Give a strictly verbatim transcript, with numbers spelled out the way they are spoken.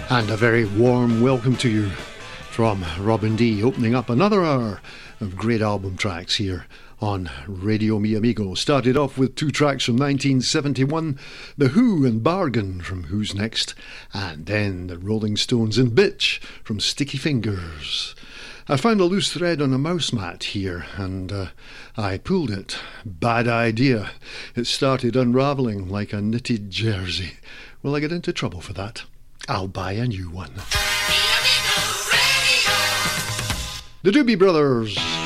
And a very warm welcome to you from Robin D, opening up another hour of great album tracks here on Radio Mi Amigo. Started off with two tracks from nineteen seventy-one, The Who and Bargain from Who's Next, and then the Rolling Stones and Bitch from Sticky Fingers. I found a loose thread on a mouse mat here, and uh, I pulled it. Bad idea. It started unravelling like a knitted jersey. Will I get into trouble for that? I'll buy a new one. The Doobie Brothers.